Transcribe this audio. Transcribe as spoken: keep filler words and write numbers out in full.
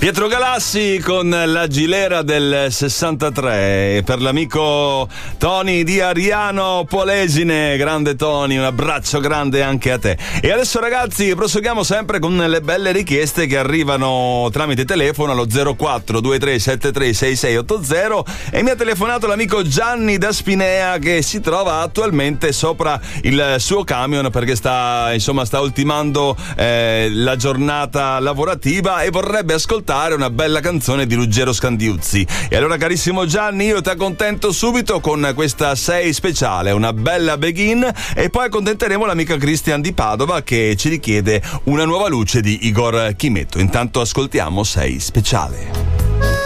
Pietro Galassi con la Gilera del sessantatré, per l'amico Tony di Ariano Polesine. Grande Tony, un abbraccio grande anche a te. E adesso ragazzi proseguiamo sempre con le belle richieste che arrivano tramite telefono allo zero quattro due tre sette tre sei sei otto zero, e mi ha telefonato l'amico Gianni da Spinea, che si trova attualmente sopra il suo camion perché sta insomma sta ultimando eh, la giornata lavorativa e vorrebbe ascoltare una bella canzone di Ruggero Scandiuzzi. E allora carissimo Gianni, io ti accontento subito con questa sei speciale, una bella Begin, e poi accontenteremo l'amica Christian di Padova che ci richiede una nuova luce di Igor Chimetto. Intanto ascoltiamo sei speciale.